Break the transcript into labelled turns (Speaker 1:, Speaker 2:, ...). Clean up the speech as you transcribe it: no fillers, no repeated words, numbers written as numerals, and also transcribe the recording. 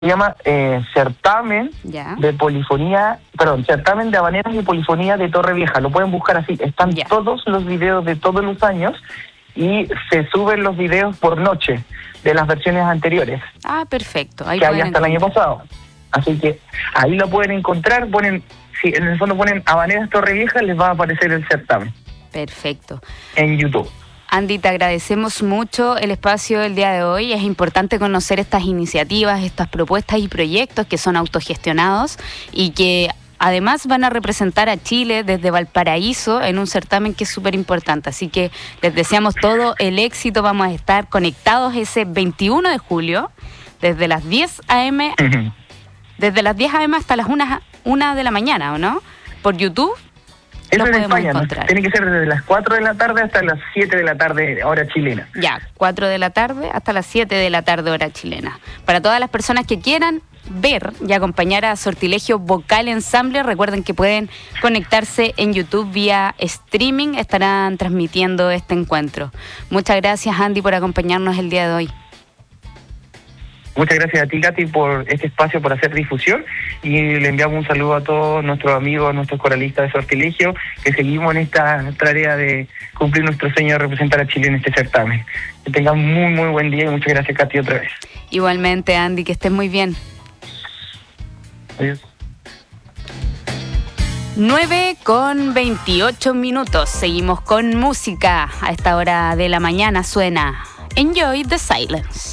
Speaker 1: Se llama certamen
Speaker 2: Ya.
Speaker 1: de polifonía, perdón, certamen de habaneros y polifonía de Torrevieja. Lo pueden buscar así. Están
Speaker 2: Ya.
Speaker 1: todos los videos de todos los años y se suben los videos por noche de las versiones anteriores
Speaker 2: Ah, perfecto. Ahí
Speaker 1: que había
Speaker 2: pueden
Speaker 1: hasta el año
Speaker 2: encontrar.
Speaker 1: pasado. Así que ahí lo pueden encontrar. Ponen, si en el fondo ponen Habaneras Torrevieja, les va a aparecer el certamen
Speaker 2: Perfecto.
Speaker 1: en YouTube.
Speaker 2: Andy, te agradecemos mucho el espacio del día de hoy. Es importante conocer estas iniciativas, estas propuestas y proyectos que son autogestionados y que además van a representar a Chile desde Valparaíso en un certamen que es súper importante. Así que les deseamos todo el éxito. Vamos a estar conectados ese 21 de julio desde las 10 a.m. Desde las 10 a.m. hasta las 1 de la mañana, ¿o no? Por YouTube.
Speaker 1: Eso
Speaker 2: Lo
Speaker 1: en
Speaker 2: podemos
Speaker 1: España, ¿no?
Speaker 2: encontrar.
Speaker 1: Tiene que ser desde las 4 de la tarde hasta las 7 de la tarde, hora chilena.
Speaker 2: Ya, 4 de la tarde hasta las 7 de la tarde, hora chilena. Para todas las personas que quieran ver y acompañar a Sortilegio Vocal Ensamble, recuerden que pueden conectarse en YouTube vía streaming, estarán transmitiendo este encuentro. Muchas gracias, Andy, por acompañarnos el día de hoy.
Speaker 1: Muchas gracias a ti, Katy, por este espacio, por hacer difusión, y le enviamos un saludo a todos nuestros amigos, nuestros coralistas de Sortilegio, que seguimos en esta tarea de cumplir nuestro sueño de representar a Chile en este certamen. Que tengan muy, muy buen día y muchas gracias, Katy, otra vez.
Speaker 2: Igualmente, Andy, que estés muy bien.
Speaker 1: Adiós.
Speaker 2: 9:28. Seguimos con música. A esta hora de la mañana suena Enjoy the Silence.